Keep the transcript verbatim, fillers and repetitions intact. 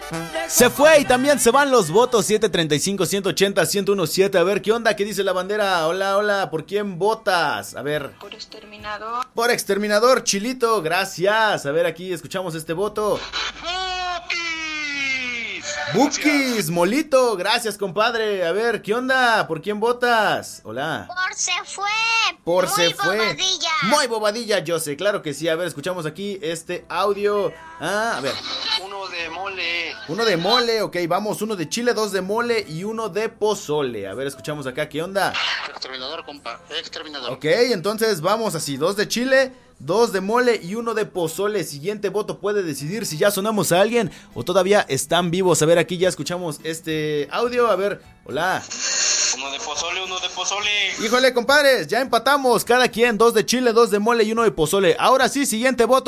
Se fue y también se van los votos. Siete treinta y cinco, ciento ochenta, ciento diecisiete. A ver, ¿qué onda? ¿Qué dice la bandera? Hola, hola, ¿por quién votas? A ver. Por exterminador. Por exterminador, Chilito, gracias. A ver, aquí escuchamos este voto. Bukis, Molito, gracias, compadre. A ver, ¿qué onda? ¿Por quién votas? Hola. Por se fue. Por Muy se fue. Bobadilla. Muy bobadilla, yo sé, claro que sí. A ver, escuchamos aquí este audio. Ah, a ver. Uno de mole. Uno de mole, ok, vamos. Uno de chile, dos de mole y uno de pozole. A ver, escuchamos acá, ¿qué onda? Exterminador, compa. Exterminador. Ok, entonces vamos así. Dos de chile, dos de mole y uno de pozole. Siguiente voto puede decidir si ya sonamos a alguien o todavía están vivos. A ver, aquí ya escuchamos este audio. A ver, hola. Uno de pozole, uno de pozole. Híjole, compadres, ya empatamos. Cada quien, dos de chile, dos de mole y uno de pozole. Ahora sí, siguiente voto.